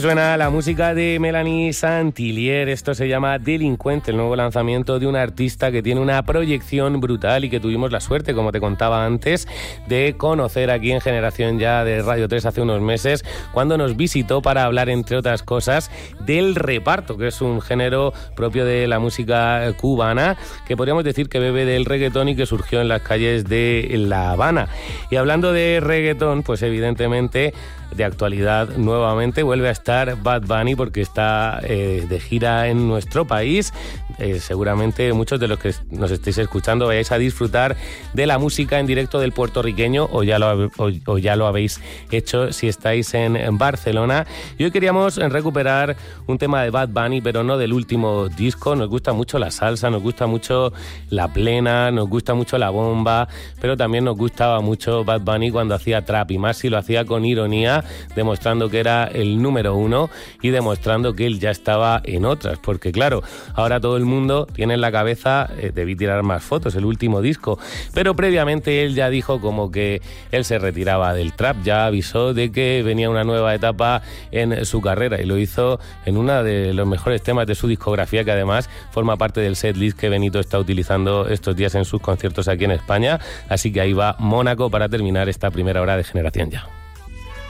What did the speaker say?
Suena la música de Melanie Saint-Hillier. Esto se llama Delincuente, el nuevo lanzamiento de un artista que tiene una proyección brutal y que tuvimos la suerte, como te contaba antes, de conocer aquí en Generación Ya de Radio 3 hace unos meses, cuando nos visitó para hablar, entre otras cosas, del reparto, que es un género propio de la música cubana, que podríamos decir que bebe del reggaetón y que surgió en las calles de La Habana. Y hablando de reggaetón, pues evidentemente de actualidad nuevamente vuelve a estar Bad Bunny, porque está de gira en nuestro país. Seguramente muchos de los que nos estéis escuchando vayáis a disfrutar de la música en directo del puertorriqueño, o ya lo habéis hecho si estáis en Barcelona. Y hoy queríamos recuperar un tema de Bad Bunny, pero no del último disco. Nos gusta mucho la salsa, nos gusta mucho la plena, nos gusta mucho la bomba, pero también nos gustaba mucho Bad Bunny cuando hacía trap, y más si lo hacía con ironía, demostrando que era el número uno y demostrando que él ya estaba en otras, porque claro, ahora todo el mundo tiene en la cabeza Debí tirar más fotos, el último disco, pero previamente él ya dijo como que él se retiraba del trap, ya avisó de que venía una nueva etapa en su carrera, y lo hizo en uno de los mejores temas de su discografía, que además forma parte del setlist que Benito está utilizando estos días en sus conciertos aquí en España. Así que ahí va Mónaco para terminar esta primera hora de Generación Ya.